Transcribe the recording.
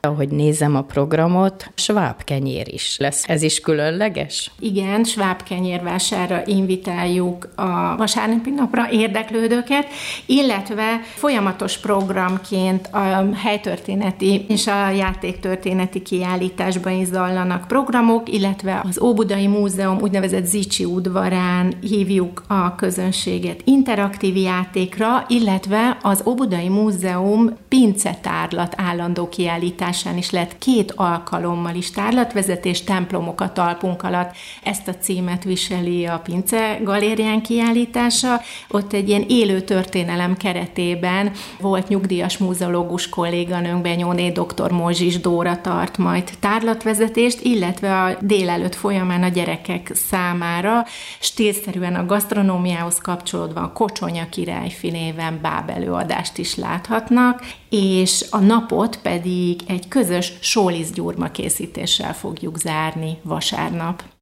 ahogy nézem a programot, Schwab kenyér is lesz. Ez is különleges? Igen, Schwab kenyérvásárra invitáljuk a vasárnapi napra érdeklődőket, illetve folyamatos programként a helytörténeti és a játéktörténeti kiállításban is zajlanak programok, illetve az Óbudai Múzeum úgynevezett Zichy udvarán hívjuk a közönséget interaktív játékra, illetve az Óbudai Múzeum pincetárlat állandó kiállításán is lett 2 alkalommal is tárlatvezetés, templomok a talpunk alatt. Ezt a címet viseli a Pince Galérián kiállítása. Ott egy ilyen élő történelem keretében volt nyugdíjas múzeológus kolléganőnk, Benyóné dr. Mozsis Dóra tart majd tárlatvezetést, illetve a délelőtt folyamán a gyerekek számára stílszerűen a gasztronómiához kapcsolódva a Kocsonya királyfi néven bábelőadást is láthatnak, és a napot pedig egy közös sólisztgyurma készítéssel fogjuk zárni vasárnap.